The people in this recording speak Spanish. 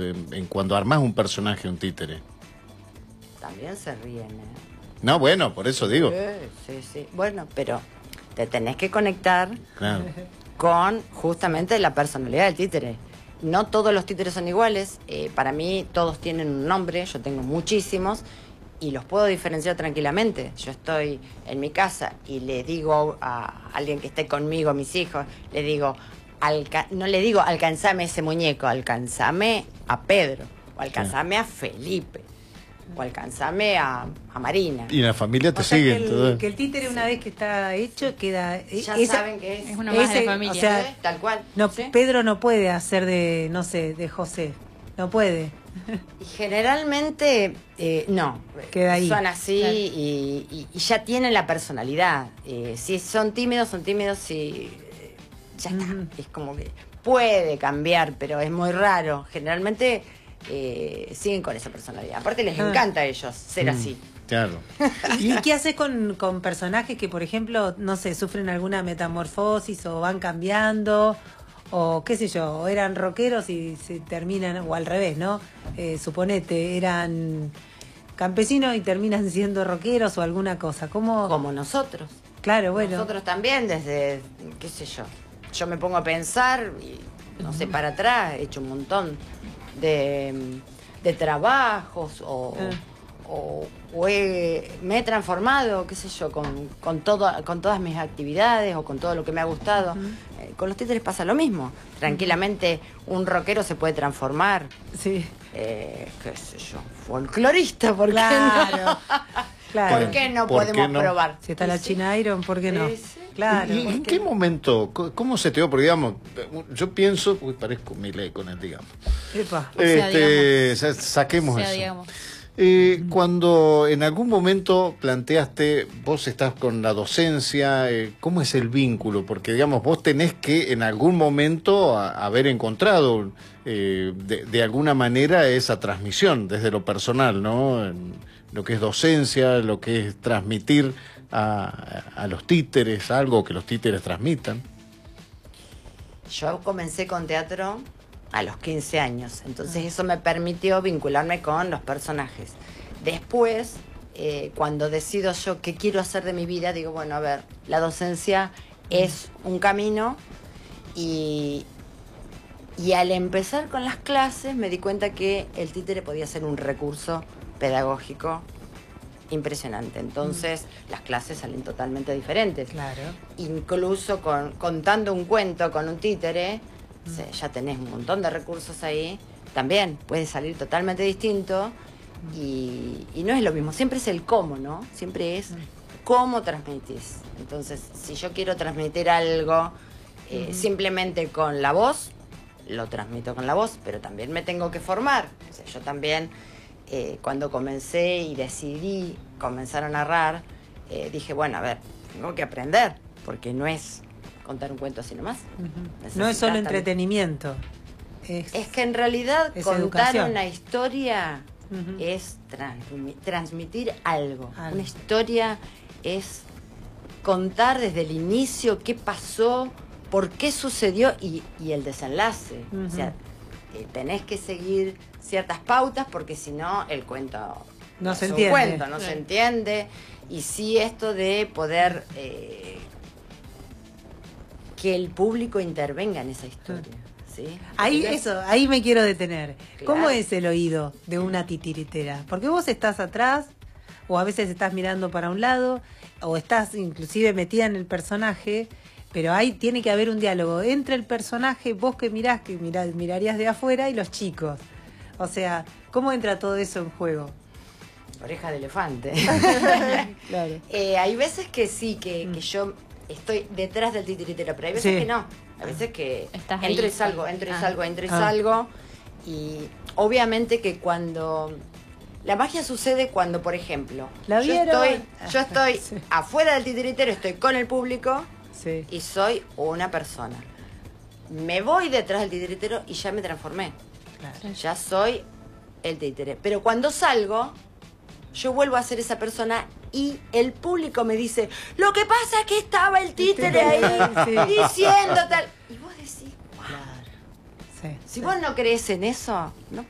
en cuando armás un personaje, un títere? También se ríen, No, bueno, por eso digo. Sí. Bueno, pero te tenés que conectar Claro. con justamente la personalidad del títere. No todos los títeres son iguales. Para mí todos tienen un nombre, yo tengo muchísimos y los puedo diferenciar tranquilamente. Yo estoy en mi casa y le digo a alguien que esté conmigo, a mis hijos, le digo, no le digo alcanzame ese muñeco, alcanzame a Pedro, o alcanzame a Felipe, o alcanzame a Marina. Y la familia te O sea, sigue. que el títere una vez que está hecho queda... Ya saben que es una más de la familia. O sea, tal cual. no, ¿Sí? Pedro no puede hacer de, no sé, de José. No puede. Y generalmente no. Queda ahí. Son así, Claro. y ya tienen la personalidad. Si son tímidos, si ya está. Es como que puede cambiar, pero es muy raro. Generalmente siguen con esa personalidad. Aparte les encanta a ellos ser así. Claro. ¿Y qué haces con personajes que, por ejemplo, no sé, sufren alguna metamorfosis o van cambiando? O qué sé yo, o eran rockeros y se terminan, o al revés, ¿no? Suponete, eran campesinos y terminan siendo rockeros o alguna cosa. ¿Cómo? Como nosotros. Claro, bueno. Nosotros también, desde, qué sé yo. Yo me pongo a pensar, y no sé, para atrás, he hecho un montón de trabajos me he transformado, qué sé yo, con todas mis actividades o con todo lo que me ha gustado. Con los títeres pasa lo mismo. Tranquilamente un rockero se puede transformar. Sí. Qué sé yo, folclorista, ¿por qué Claro. no? Claro. ¿Por qué no ¿Por qué podemos no? probar? Si está la China Iron, ¿por qué no? Sí, sí. Claro. ¿Y en qué momento? ¿Cómo se te dio? Porque, digamos, yo pienso... Uy, parezco Milei con él, digamos. Epa. O sea, saquemos O sea, eso. digamos. Cuando en algún momento planteaste, vos estás con la docencia, ¿cómo es el vínculo? Porque, digamos, vos tenés que en algún momento haber encontrado de alguna manera esa transmisión desde lo personal, ¿no? En lo que es docencia, lo que es transmitir a los títeres, algo que los títeres transmitan. Yo comencé con teatro a los 15 años, entonces eso me permitió vincularme con los personajes. Después, cuando decido yo qué quiero hacer de mi vida, digo, bueno, a ver, la docencia es un camino y al empezar con las clases me di cuenta que el títere podía ser un recurso pedagógico impresionante. Entonces, las clases salen totalmente diferentes. Claro. Incluso contando un cuento con un títere, ya tenés un montón de recursos ahí. También puede salir totalmente distinto y no es lo mismo. Siempre es el cómo, ¿no? Siempre es cómo transmitís. Entonces, si yo quiero transmitir algo simplemente con la voz, lo transmito con la voz, pero también me tengo que formar. O sea, yo también... cuando comencé y decidí comenzar a narrar, dije, bueno, a ver, tengo que aprender, porque no es contar un cuento así nomás. No es solo Necesitas entretenimiento. es que en realidad es contar educación. una historia es transmitir algo. Una historia es contar desde el inicio qué pasó, por qué sucedió y el desenlace. O sea, tenés que seguir ciertas pautas porque si no el cuento no se es entiende. un cuento, no se entiende. Y sí, esto de poder que el público intervenga en esa historia. ¿Sí? Ahí me quiero detener. Claro. ¿Cómo es el oído de una titiritera? Porque vos estás atrás, o a veces estás mirando para un lado, o estás inclusive metida en el personaje, pero ahí tiene que haber un diálogo entre el personaje, vos que mirarías de afuera, y los chicos. O sea, ¿cómo entra todo eso en juego? Oreja de elefante. Claro. Hay veces que sí, que yo estoy detrás del titiritero, pero hay veces que no. Hay veces que Estás entro ahí. y salgo, entro y salgo. Y obviamente que cuando... La magia sucede cuando, por ejemplo, ¿La yo vieron? estoy Sí. afuera del titiritero, estoy con el público Sí. y soy una persona. Me voy detrás del titiritero y ya me transformé. Claro. Ya soy el títere. Pero cuando salgo, yo vuelvo a ser esa persona y el público me dice, lo que pasa es que estaba el títere ahí Sí. diciendo tal. Y vos decís, wow. Claro. Sí. Si vos no crees en eso, no